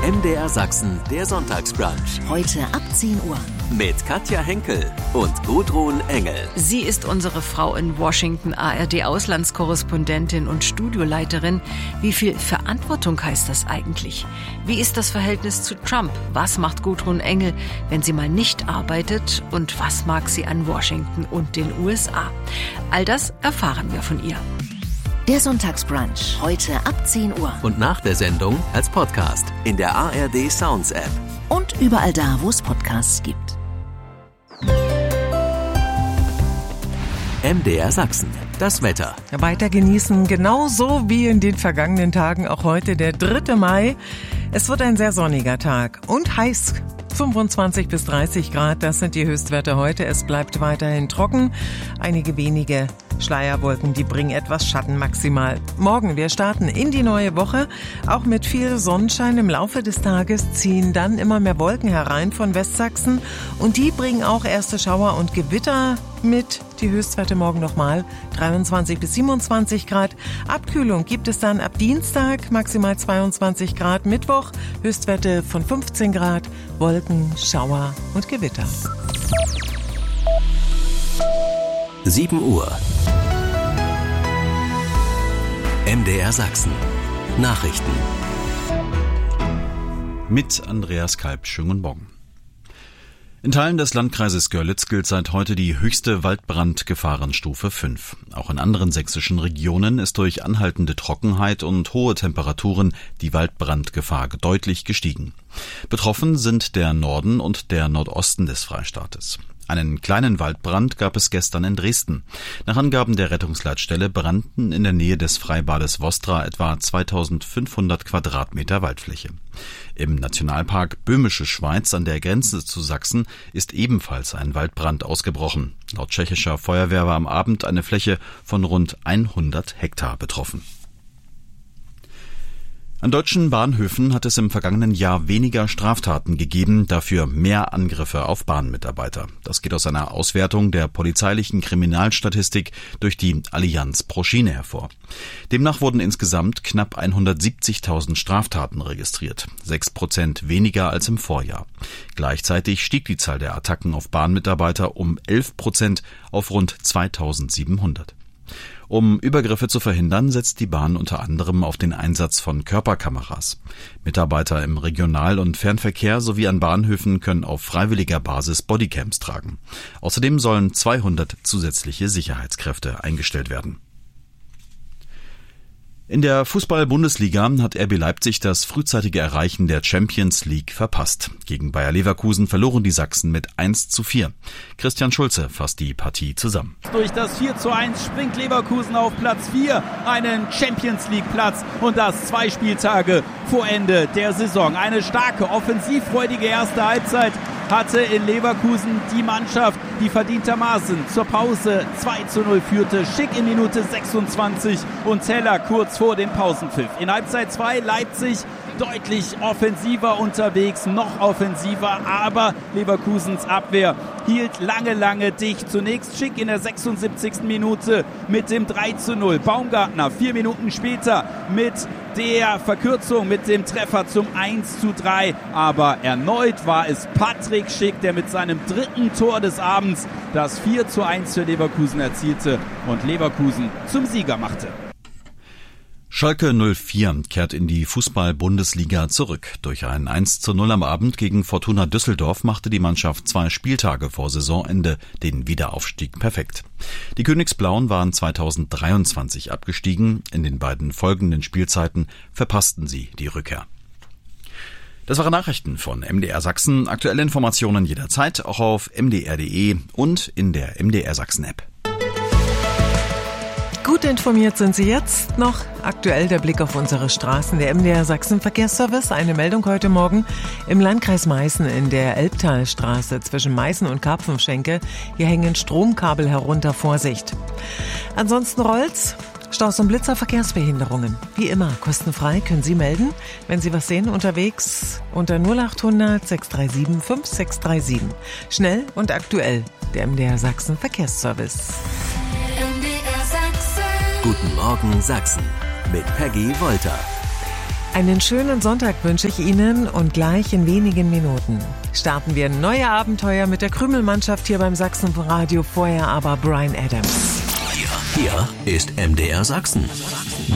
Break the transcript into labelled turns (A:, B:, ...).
A: MDR Sachsen, der Sonntagsbrunch.
B: Heute ab 10 Uhr.
A: Mit Katja Henkel und Gudrun Engel.
C: Sie ist unsere Frau in Washington, ARD-Auslandskorrespondentin und Studioleiterin. Wie viel Verantwortung heißt das eigentlich? Wie ist das Verhältnis zu Trump? Was macht Gudrun Engel, wenn sie mal nicht arbeitet? Und was mag sie an Washington und den USA? All das erfahren wir von ihr.
B: Der Sonntagsbrunch. Heute ab 10 Uhr.
A: Und nach der Sendung als Podcast in der ARD Sounds App.
B: Und überall da, wo es Podcasts gibt.
A: MDR Sachsen. Das Wetter.
D: Weiter genießen, genauso wie in den vergangenen Tagen, auch heute der 3. Mai. Es wird ein sehr sonniger Tag und heiß. 25 bis 30 Grad, das sind die Höchstwerte heute. Es bleibt weiterhin trocken. Einige wenige Schleierwolken, die bringen etwas Schatten maximal. Morgen, wir starten in die neue Woche, auch mit viel Sonnenschein. Im Laufe des Tages ziehen dann immer mehr Wolken herein von Westsachsen und die bringen auch erste Schauer und Gewitter mit. Die Höchstwerte morgen nochmal 23 bis 27 Grad. Abkühlung gibt es dann ab Dienstag, maximal 22 Grad. Mittwoch Höchstwerte von 15 Grad, Wolken, Schauer und Gewitter.
A: 7 Uhr. MDR Sachsen. Nachrichten.
E: Mit Andreas Kalb. Schönen guten Morgen. In Teilen des Landkreises Görlitz gilt seit heute die höchste Waldbrandgefahrenstufe 5. Auch in anderen sächsischen Regionen ist durch anhaltende Trockenheit und hohe Temperaturen die Waldbrandgefahr deutlich gestiegen. Betroffen sind der Norden und der Nordosten des Freistaates. Einen kleinen Waldbrand gab es gestern in Dresden. Nach Angaben der Rettungsleitstelle brannten in der Nähe des Freibades Vostra etwa 2500 Quadratmeter Waldfläche. Im Nationalpark Böhmische Schweiz an der Grenze zu Sachsen ist ebenfalls ein Waldbrand ausgebrochen. Laut tschechischer Feuerwehr war am Abend eine Fläche von rund 100 Hektar betroffen. An deutschen Bahnhöfen hat es im vergangenen Jahr weniger Straftaten gegeben, dafür mehr Angriffe auf Bahnmitarbeiter. Das geht aus einer Auswertung der polizeilichen Kriminalstatistik durch die Allianz pro Schiene hervor. Demnach wurden insgesamt knapp 170.000 Straftaten registriert, 6% weniger als im Vorjahr. Gleichzeitig stieg die Zahl der Attacken auf Bahnmitarbeiter um 11% auf rund 2.700. Um Übergriffe zu verhindern, setzt die Bahn unter anderem auf den Einsatz von Körperkameras. Mitarbeiter im Regional- und Fernverkehr sowie an Bahnhöfen können auf freiwilliger Basis Bodycams tragen. Außerdem sollen 200 zusätzliche Sicherheitskräfte eingestellt werden. In der Fußball-Bundesliga hat RB Leipzig das frühzeitige Erreichen der Champions League verpasst. Gegen Bayer Leverkusen verloren die Sachsen mit 1:4. Christian Schulze fasst die Partie zusammen.
F: Durch das 4:1 springt Leverkusen auf Platz 4, einen Champions League Platz und das 2 Spieltage vor Ende der Saison. Eine starke, offensivfreudige erste Halbzeit hatte in Leverkusen die Mannschaft, die verdientermaßen zur Pause 2:0 führte. Schick in Minute 26 und Teller kurz vor dem Pausenpfiff. In Halbzeit 2 Leipzig deutlich offensiver unterwegs, noch offensiver, aber Leverkusens Abwehr hielt lange dicht. Zunächst Schick in der 76. Minute mit dem 3:0. Baumgartner 4 Minuten später mit der Verkürzung, mit dem Treffer zum 1:3. Aber erneut war es Patrick Schick, der mit seinem 3. Tor des Abends das 4:1 für Leverkusen erzielte und Leverkusen zum Sieger machte.
E: Schalke 04 kehrt in die Fußball-Bundesliga zurück. Durch ein 1:0 am Abend gegen Fortuna Düsseldorf machte die Mannschaft 2 Spieltage vor Saisonende den Wiederaufstieg perfekt. Die Königsblauen waren 2023 abgestiegen. In den beiden folgenden Spielzeiten verpassten sie die Rückkehr. Das waren Nachrichten von MDR Sachsen. Aktuelle Informationen jederzeit, auch auf mdr.de und in der MDR Sachsen App.
D: Gut informiert sind Sie jetzt noch. Aktuell der Blick auf unsere Straßen. Der MDR Sachsen Verkehrsservice. Eine Meldung heute Morgen im Landkreis Meißen in der Elbtalstraße zwischen Meißen und Karpfenschenke. Hier hängen Stromkabel herunter. Vorsicht. Ansonsten rollt's. Staus und Blitzer, Verkehrsbehinderungen. Wie immer, kostenfrei können Sie melden, wenn Sie was sehen unterwegs unter 0800 637 5637. Schnell und aktuell. Der MDR Sachsen Verkehrsservice.
A: Guten Morgen Sachsen mit Peggy Wolter.
D: Einen schönen Sonntag wünsche ich Ihnen und gleich in wenigen Minuten starten wir neue Abenteuer mit der Krümelmannschaft hier beim Sachsenradio, vorher aber Bryan Adams.
A: Hier ist MDR Sachsen.